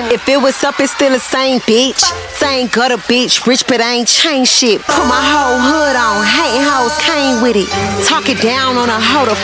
If it was up, it's still the same bitch. Same gutter bitch, rich but I ain't changed shit. Put my whole hood on, hating hoes came with it. Talk it down on a hoe to